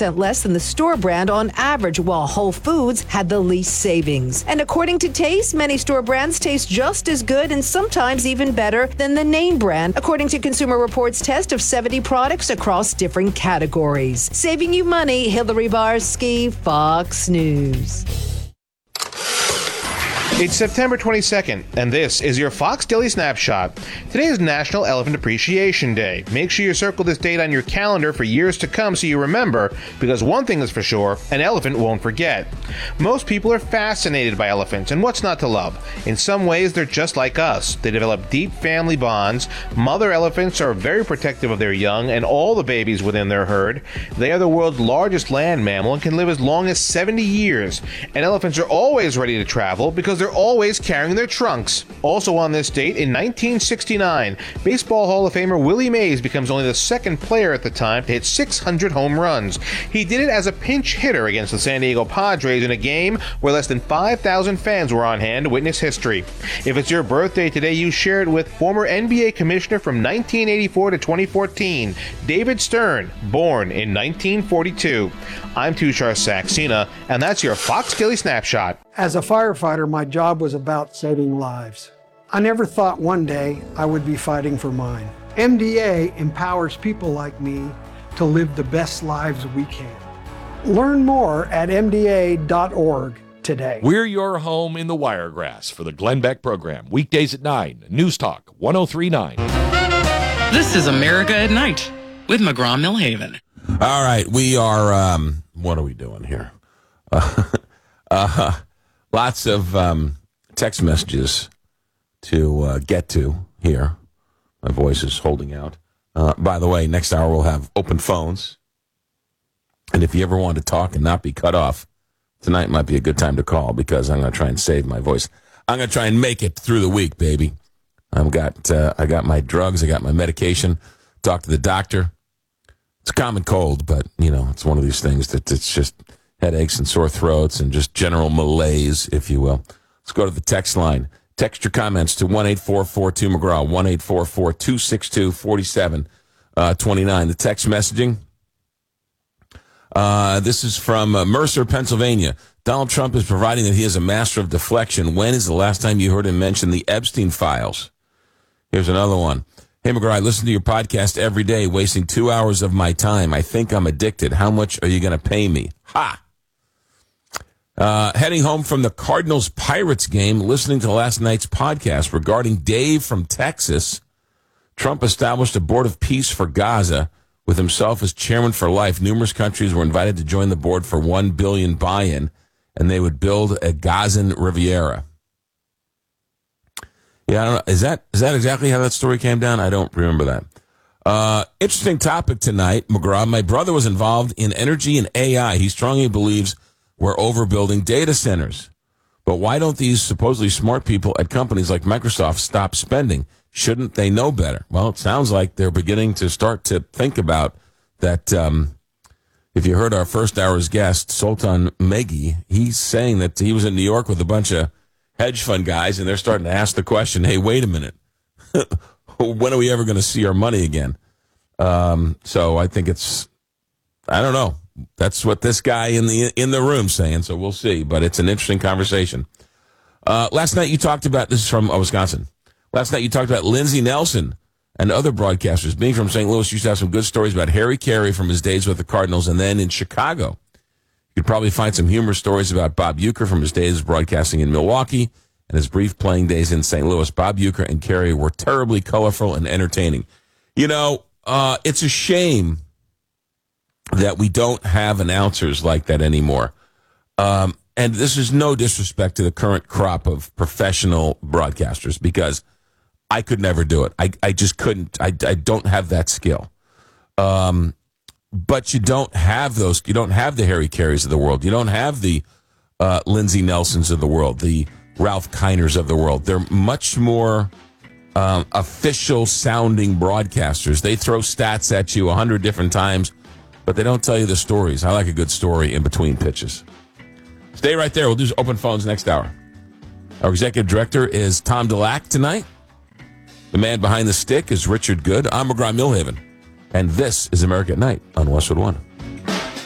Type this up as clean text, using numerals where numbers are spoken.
30% less than the store brand on average, while Whole Foods had the least savings. And according to Taste, many store brands taste just as good and sometimes even better than the name brand, according to Consumer Reports test of 70 products across different categories. Saving you money, Hillary Barsky, Fox News. It's September 22nd, and this is your Fox Daily Snapshot. Today is National Elephant Appreciation Day. Make sure you circle this date on your calendar for years to come so you remember, because one thing is for sure, an elephant won't forget. Most people are fascinated by elephants, and what's not to love? In some ways, they're just like us. They develop deep family bonds. Mother elephants are very protective of their young and all the babies within their herd. They are the world's largest land mammal and can live as long as 70 years. And elephants are always ready to travel because they're always carrying their trunks. Also on this date, in 1969, Baseball Hall of Famer Willie Mays becomes only the second player at the time to hit 600 home runs. He did it as a pinch hitter against the San Diego Padres in a game where less than 5,000 fans were on hand to witness history. If it's your birthday today, you share it with former NBA Commissioner from 1984 to 2014, David Stern, born in 1942. I'm Tushar Saxena, and that's your Fox Daily Snapshot. As a firefighter, my job was about saving lives. I never thought one day I would be fighting for mine. MDA empowers people like me to live the best lives we can. Learn more at mda.org today. We're your home in the Wiregrass for the Glenn Beck program. Weekdays at 9, News Talk 103.9. This is America at Night with McGraw-Millhaven. All right, we are, what are we doing here? Lots of text messages to get to here. My voice is holding out. By the way, next hour we'll have open phones. And if you ever want to talk and not be cut off, tonight might be a good time to call because I'm going to try and save my voice. I'm going to try and make it through the week, baby. I got my drugs. I got my medication. Talked to the doctor. It's a common cold, but, it's one of these things that it's just headaches and sore throats and just general malaise, if you will. Let's go to the text line. Text your comments to 1-844-2-McGraw, 1-844-262-4729. The text messaging, this is from Mercer, Pennsylvania. Donald Trump is providing that he is a master of deflection. When is the last time you heard him mention the Epstein files? Here's another one. Hey, McGraw, I listen to your podcast every day, wasting 2 hours of my time. I think I'm addicted. How much are you going to pay me? Ha! Heading home from the Cardinals-Pirates game, listening to last night's podcast regarding Dave from Texas. Trump established a board of peace for Gaza with himself as chairman for life. Numerous countries were invited to join the board for $1 billion buy-in, and they would build a Gazan Riviera. Yeah, I don't know. Is that exactly how that story came down? I don't remember that. Interesting topic tonight, McGraw. My brother was involved in energy and AI. He strongly believes we're overbuilding data centers. But why don't these supposedly smart people at companies like Microsoft stop spending? Shouldn't they know better? Well, it sounds like they're beginning to start to think about that. If you heard our first hour's guest, Sultan Meghi, he's saying that he was in New York with a bunch of hedge fund guys, and they're starting to ask the question, hey, wait a minute. When are we ever going to see our money again? So I think I don't know. That's what this guy in the room saying, so we'll see. But it's an interesting conversation. Last night you talked about, this is from Wisconsin. Last night you talked about Lindsey Nelson and other broadcasters. Being from St. Louis, used to have some good stories about Harry Carey from his days with the Cardinals, and then in Chicago. You'd probably find some humorous stories about Bob Uecker from his days broadcasting in Milwaukee and his brief playing days in St. Louis. Bob Uecker and Carey were terribly colorful and entertaining. It's a shame that we don't have announcers like that anymore. And this is no disrespect to the current crop of professional broadcasters, because I could never do it. I just couldn't. I don't have that skill. But you don't have those. You don't have the Harry Careys of the world. You don't have the Lindsey Nelsons of the world, the Ralph Kiners of the world. They're much more official sounding broadcasters. They throw stats at you 100 different times, but they don't tell you the stories. I like a good story in between pitches. Stay right there. We'll do open phones next hour. Our executive director is Tom Delac tonight. The man behind the stick is Richard Good. I'm McGraw-Millhaven. And this is America at Night on Westwood One.